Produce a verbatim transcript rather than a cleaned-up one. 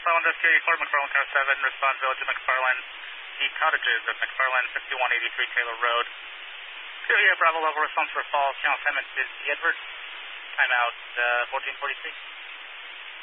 Island Rescue eighty-four, McFarland Car seven, respond Village of McFarland, the cottages of McFarland, fifty-one eighty-three Taylor Road. Here, Bravo level response for Falls, Channel Simon is the Edwards. Timeout uh, fourteen forty-three.